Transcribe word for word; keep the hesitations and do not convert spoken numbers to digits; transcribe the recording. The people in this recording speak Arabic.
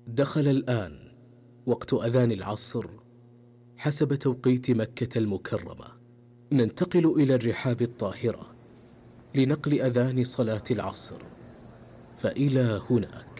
دخل الآن وقت أذان العصر حسب توقيت مكة المكرمة. ننتقل إلى الرحاب الطاهرة لنقل أذان صلاة العصر، فإلى هناك.